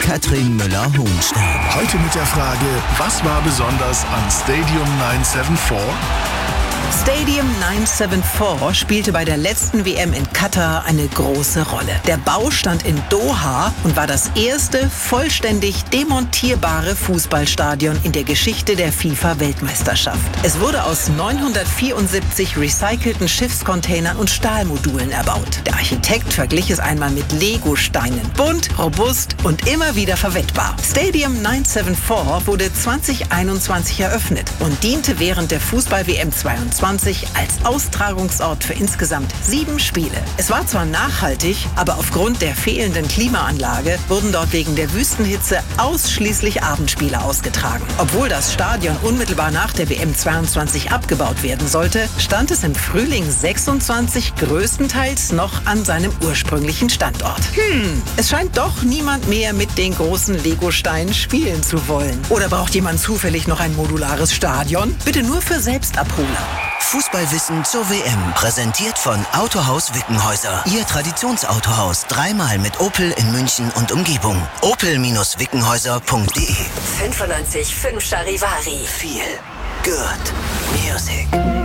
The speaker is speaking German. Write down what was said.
Katrin Müller-Hohenstein. Heute mit der Frage, was war besonders an Stadium 974? Stadium 974 spielte bei der letzten WM in Katar eine große Rolle. Der Bau stand in Doha und war das erste vollständig demontierbare Fußballstadion in der Geschichte der FIFA-Weltmeisterschaft. Es wurde aus 974 recycelten Schiffscontainern und Stahlmodulen erbaut. Der Architekt verglich es einmal mit Lego-Steinen. Bunt, robust und immer wieder verwendbar. Stadium 974 wurde 2021 eröffnet und diente während der Fußball-WM 22 als Austragungsort für insgesamt 7 Spiele. Es war zwar nachhaltig, aber aufgrund der fehlenden Klimaanlage wurden dort wegen der Wüstenhitze ausschließlich Abendspiele ausgetragen. Obwohl das Stadion unmittelbar nach der WM 22 abgebaut werden sollte, stand es im Frühling 26 größtenteils noch an seinem ursprünglichen Standort. Es scheint doch niemand mehr mit den großen Lego-Steinen spielen zu wollen. Oder braucht jemand zufällig noch ein modulares Stadion? Bitte nur für Selbstabholer. Fußballwissen zur WM, präsentiert von Autohaus Wickenhäuser. Ihr Traditionsautohaus, 3-mal mit Opel in München und Umgebung. opel-wickenhäuser.de 95.5 Charivari. Feel good music.